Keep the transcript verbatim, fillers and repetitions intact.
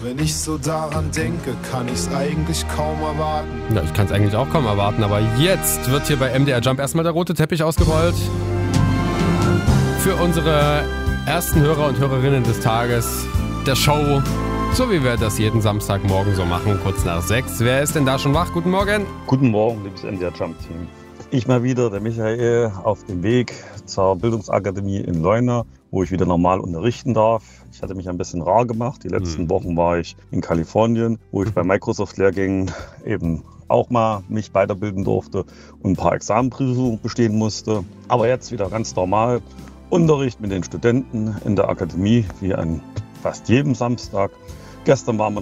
Wenn ich so daran denke, kann ich's eigentlich kaum erwarten. Ja, ich kann es eigentlich auch kaum erwarten, aber jetzt wird hier bei M D R Jump erstmal der rote Teppich ausgerollt. Für unsere ersten Hörer und Hörerinnen des Tages der Show, so wie wir das jeden Samstagmorgen so machen, kurz nach sechs. Wer ist denn da schon wach? Guten Morgen. Guten Morgen, liebes M D R Jump Team. Ich mal wieder, der Michael, auf dem Weg zur Bildungsakademie in Leuna, wo ich wieder normal unterrichten darf. Ich hatte mich ein bisschen rar gemacht. Die letzten mhm. Wochen war ich in Kalifornien, wo ich bei Microsoft-Lehrgängen eben auch mal mich weiterbilden durfte und ein paar Examenprüfungen bestehen musste. Aber jetzt wieder ganz normal Unterricht mit den Studenten in der Akademie, wie an fast jedem Samstag. Gestern waren wir